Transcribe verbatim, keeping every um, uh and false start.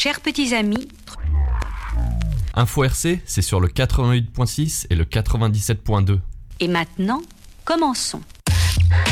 Chers petits amis, Info R C, c'est sur le quatre-vingt-huit point six et le quatre-vingt-dix-sept point deux. et maintenant, commençons.